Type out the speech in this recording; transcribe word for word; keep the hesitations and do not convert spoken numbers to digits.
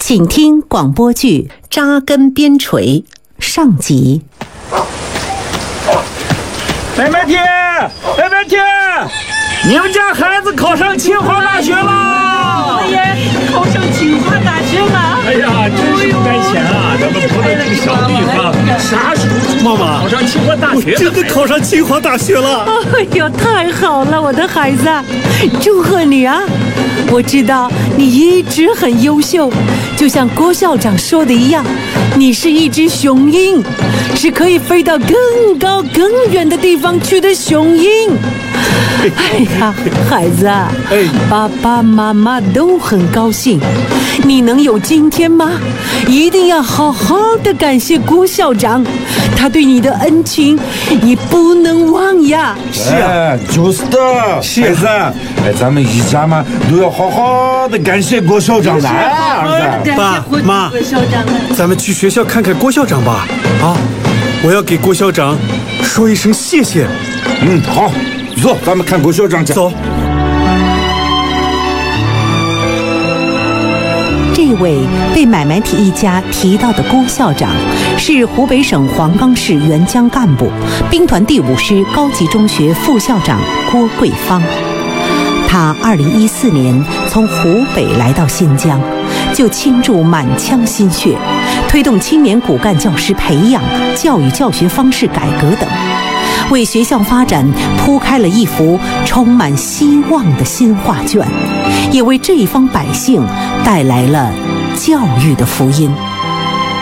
请听广播剧《扎根边陲》上集。 白白天，白白天，你们家孩子考上清华大学了！ 哎呀，考上清华大学了！ 哎呀，真是不该钱啊！咱们不在这个小地方，啥时候妈妈考上清华大学？ 我真的考上清华大学了！ 哎呦，太好了，我的孩子，祝贺你啊！我知道你一直很优秀，就像郭校长说的一样，你是一只雄鹰，是可以飞到更高更远的地方去的雄鹰。哎呀，孩子，哎，爸爸妈妈都很高兴，你能有今天吗？一定要好好的感谢郭校长，他对你的恩情你不能忘呀。 是啊， 就是的，孩子，哎，咱们一家嘛都要好好的感谢郭校长的，儿子。 爸妈，咱们去学校看看郭校长吧。啊，我要给郭校长说一声谢谢。 嗯，好，走，咱们看郭校长去。 走。 这位被买卖体一家提到的郭校长，是湖北省黄冈市援疆干部，兵团第五师高级中学副校长郭桂芳。他二零一四年从湖北来到新疆，就倾注满腔心血，推动青年骨干教师培养、教育教学方式改革等，为学校发展铺开了一幅充满希望的新画卷，也为这一方百姓带来了教育的福音。